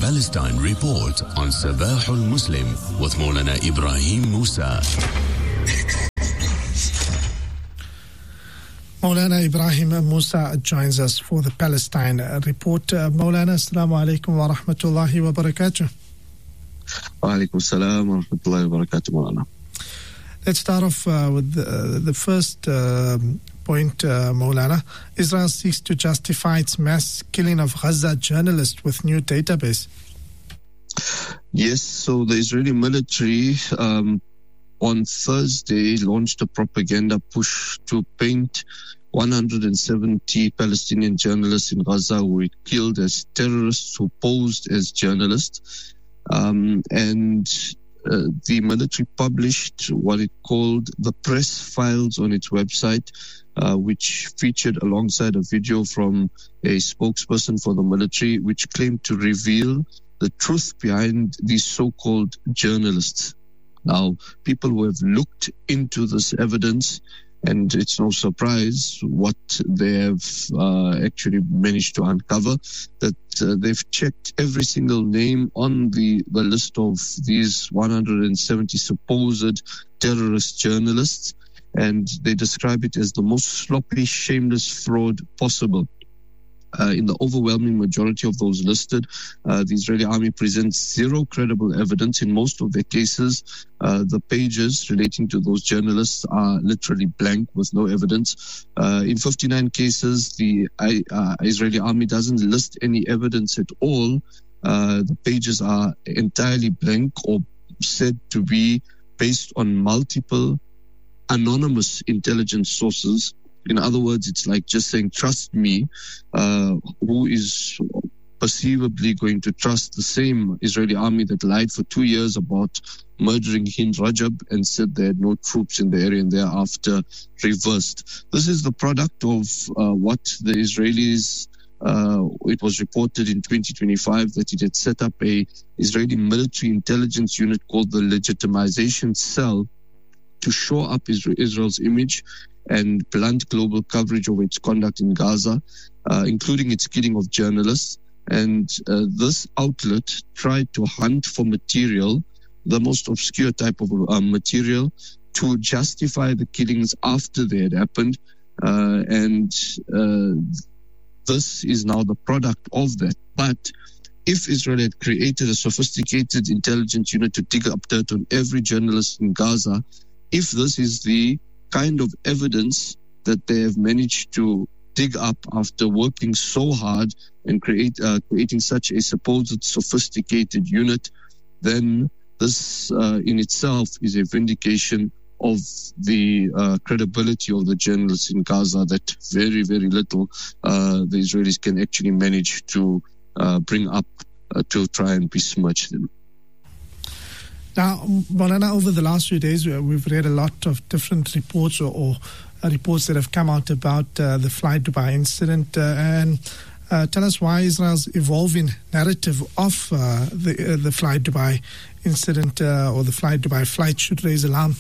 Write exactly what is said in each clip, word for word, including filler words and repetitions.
Palestine Report on Sabah al-Muslim with Maulana Ibrahim Musa. Maulana Ibrahim Musa joins us for the Palestine Report. Uh, Maulana, assalamu alaikum wa rahmatullahi wa barakatuh. Wa alaikum salam wa rahmatullahi wa barakatuh, Maulana. Let's start off uh, with the, the first uh, point, uh, Maulana. Israel seeks to justify its mass killing of Gaza journalists with new database. Yes, so the Israeli military um, on Thursday launched a propaganda push to paint one hundred seventy Palestinian journalists in Gaza who were killed as terrorists who posed as journalists. Um, and uh, the military published what it called the press files on its website, uh, which featured alongside a video from a spokesperson for the military, which claimed to reveal the truth behind these so-called journalists. Now, people who have looked into this evidence, and it's no surprise what they have uh, actually managed to uncover, that uh, they've checked every single name on the, the list of these one hundred seventy supposed terrorist journalists, and they describe it as the most sloppy, shameless fraud possible. Uh, in the overwhelming majority of those listed, uh, the Israeli army presents zero credible evidence. In most of their cases, uh, the pages relating to those journalists are literally blank with no evidence. Uh, in fifty-nine cases, the uh, Israeli army doesn't list any evidence at all. Uh, the pages are entirely blank or said to be based on multiple anonymous intelligence sources. In other words, it's like just saying, trust me, uh, who is perceivably going to trust the same Israeli army that lied for two years about murdering Hind Rajab and said they had no troops in the area and thereafter reversed. This is the product of uh, what the Israelis, uh, it was reported in twenty twenty-five that it had set up a Israeli military intelligence unit called the Legitimization Cell to shore up Israel's image and blunt global coverage of its conduct in Gaza, uh, including its killing of journalists. And uh, this outlet tried to hunt for material, the most obscure type of uh, material, to justify the killings after they had happened. Uh, and uh, this is now the product of that. But if Israel had created a sophisticated intelligence unit to dig up dirt on every journalist in Gaza, if this is the kind of evidence that they have managed to dig up after working so hard and create uh, creating such a supposed sophisticated unit, then this uh, in itself is a vindication of the uh, credibility of the journalists in Gaza, that very, very little uh, the Israelis can actually manage to uh, bring up uh, to try and besmirch them. Now, Maulana, over the last few days, we've read a lot of different reports or, or uh, reports that have come out about uh, the Fly Dubai incident. Uh, and uh, tell us why Israel's evolving narrative of uh, the, uh, the Fly Dubai incident uh, or the Fly Dubai flight should raise alarm.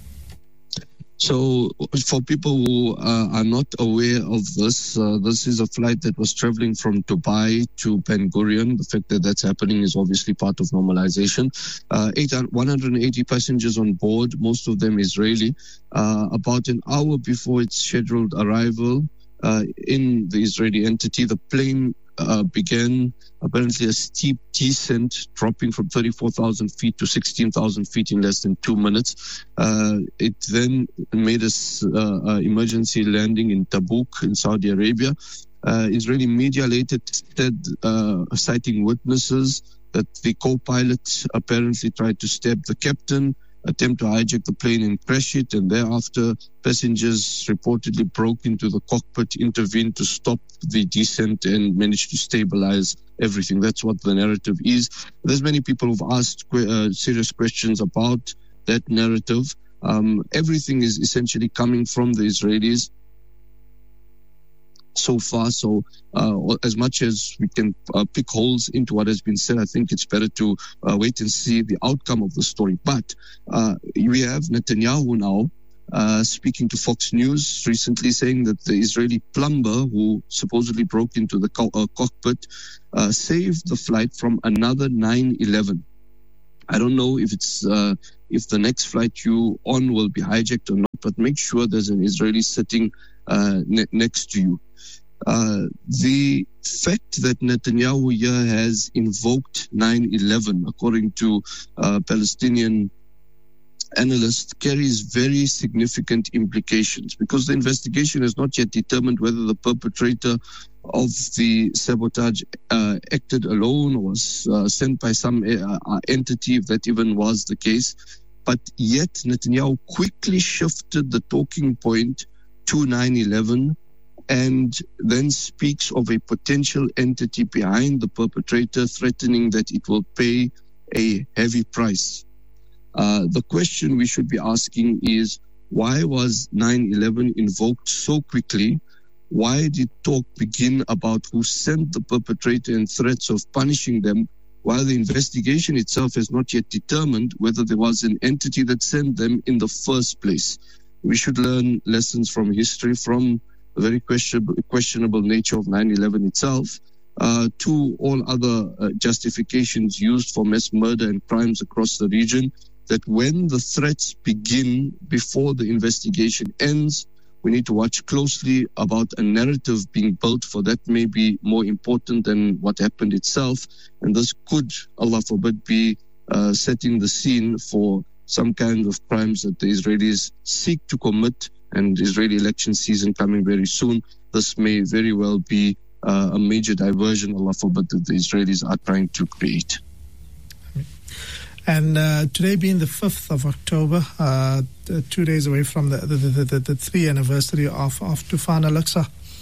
So for people who uh, are not aware of this, uh, this is a flight that was traveling from Dubai to Ben Gurion. The fact that that's happening is obviously part of normalization. Uh, eight, one hundred eighty passengers on board, most of them Israeli. Uh, about an hour before its scheduled arrival uh, in the Israeli entity, the plane uh, began apparently a steep descent, dropping from thirty-four thousand feet to sixteen thousand feet in less than two minutes. Uh, it then made a uh, uh, emergency landing in Tabuk in Saudi Arabia. Uh, Israeli media later said, uh, citing witnesses, that the co-pilot apparently tried to stab the captain, attempt to hijack the plane and crash it, and thereafter passengers reportedly broke into the cockpit, intervened to stop the descent and managed to stabilize everything. That's what the narrative is. There's many people who've asked uh, serious questions about that narrative. Um, everything is essentially coming from the Israelis so far. So uh, as much as we can uh, pick holes into what has been said, I think it's better to uh, wait and see the outcome of the story. But uh, we have Netanyahu now uh, speaking to Fox News recently, saying that the Israeli plumber who supposedly broke into the co- uh, cockpit uh, save the flight from another nine eleven. I don't know if it's uh, if the next flight you on will be hijacked or not, but make sure there's an Israeli sitting uh, ne- next to you. Uh, the fact that Netanyahu here has invoked nine eleven, according to uh, Palestinian analysts, carries very significant implications, because the investigation has not yet determined whether the perpetrator of the sabotage uh, acted alone or was uh, sent by some uh, entity, if that even was the case. But yet Netanyahu quickly shifted the talking point to nine eleven and then speaks of a potential entity behind the perpetrator, threatening that it will pay a heavy price. Uh, the question we should be asking is, why was nine eleven invoked so quickly? Why did talk begin about who sent the perpetrator and threats of punishing them, while the investigation itself has not yet determined whether there was an entity that sent them in the first place? We should learn lessons from history, from the very questionable, questionable nature of nine eleven itself, uh, to all other uh, justifications used for mass murder and crimes across the region, that when the threats begin before the investigation ends, we need to watch closely about a narrative being built, for that may be more important than what happened itself. And this could, Allah forbid, be uh, setting the scene for some kind of crimes that the Israelis seek to commit, and Israeli election season coming very soon. This may very well be uh, a major diversion, Allah forbid, that the Israelis are trying to create. And uh, today being the fifth of October, uh, two days away from the the, the, the, the three anniversary of, of Tufan al-Aqsa.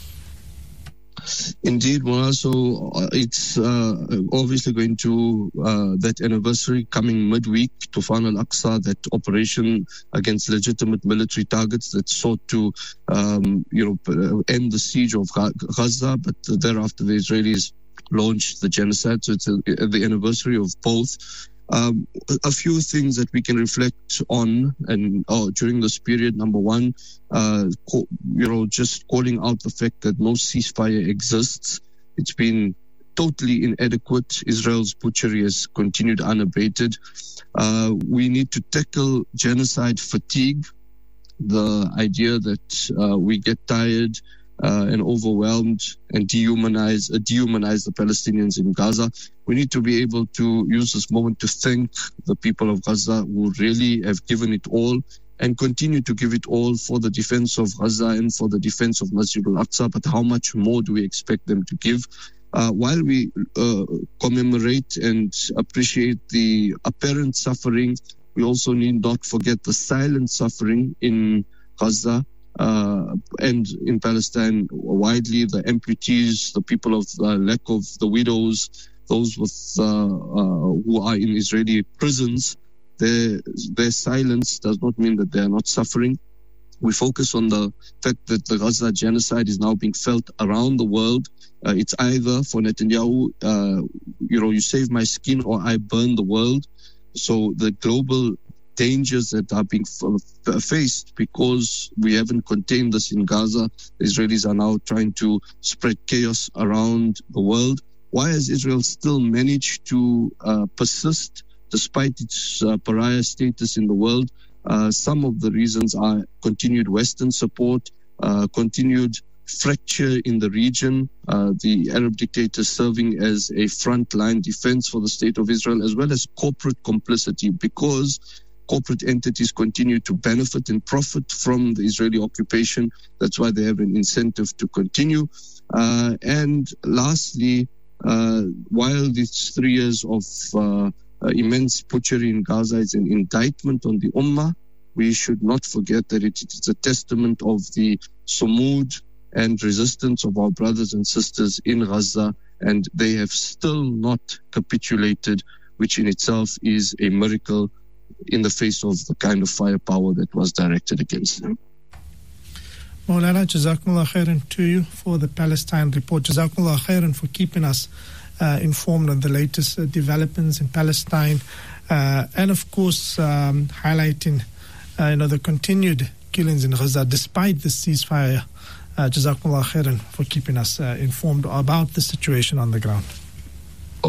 Indeed, Mullah. So uh, it's uh, obviously going to, uh, that anniversary coming midweek, Tufan al-Aqsa, that operation against legitimate military targets that sought to, um, you know, end the siege of Gaza, but thereafter the Israelis launched the genocide. So it's a, the anniversary of both. Um, a few things that we can reflect on and oh, during this period. Number one, uh, co- you know, just calling out the fact that no ceasefire exists. It's been totally inadequate. Israel's butchery has continued unabated. Uh, we need to tackle genocide fatigue, the idea that uh, we get tired Uh, and overwhelmed and dehumanize, uh, dehumanize the Palestinians in Gaza. We need to be able to use this moment to thank the people of Gaza who really have given it all and continue to give it all for the defense of Gaza and for the defense of Masjid al-Aqsa. But how much more do we expect them to give? Uh, while we uh, commemorate and appreciate the apparent suffering, we also need not forget the silent suffering in Gaza. Uh, and in Palestine widely, the amputees, the people of the lack of the widows, those with uh, uh, who are in Israeli prisons. Their, their silence does not mean that they are not suffering. We focus on the fact that the Gaza genocide is now being felt around the world. Uh, it's either for Netanyahu, uh, you know, you save my skin or I burn the world. So the global dangers that are being f- faced because we haven't contained this in Gaza. The Israelis are now trying to spread chaos around the world. Why has Israel still managed to uh, persist despite its uh, pariah status in the world? Uh, some of the reasons are continued Western support, uh, continued fracture in the region, uh, the Arab dictators serving as a frontline defense for the state of Israel, as well as corporate complicity, because corporate entities continue to benefit and profit from the Israeli occupation. That's why they have an incentive to continue. Uh, and lastly, uh, while these three years of uh, uh, immense butchery in Gaza is an indictment on the Ummah, we should not forget that it is a testament of the sumud and resistance of our brothers and sisters in Gaza, and they have still not capitulated, which in itself is a miracle in the face of the kind of firepower that was directed against them. Maulana, Jazakumullah khairan to you for the Palestine report. Jazakumullah khairan for keeping us uh, informed on the latest uh, developments in Palestine, uh, and of course um, highlighting uh, you know, the continued killings in Gaza despite the ceasefire. Uh, Jazakumullah khairan for keeping us uh, informed about the situation on the ground.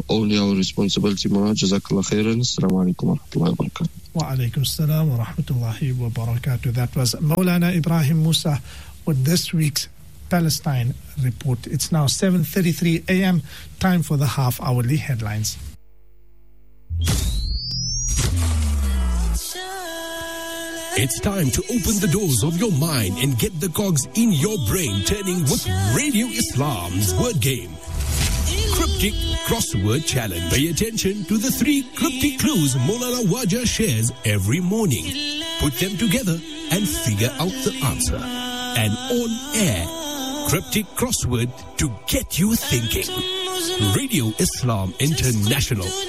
only our responsibility, Ma. Jazakallah khairan. Assalamu alaikum wa rahmatullahi wa barakatuh. Wa alaikum assalam wa rahmatullahi wa barakatuh. That was Maulana Ibrahim Musa with this week's Palestine report. It's now seven thirty-three a.m. Time for the half-hourly headlines. It's time to open the doors of your mind and get the cogs in your brain turning with Radio Islam's word game. Cryptic Crossword Challenge. Pay attention to the three cryptic clues Maulana Waja shares every morning. Put them together and figure out the answer. An on-air cryptic crossword to get you thinking. Radio Islam International.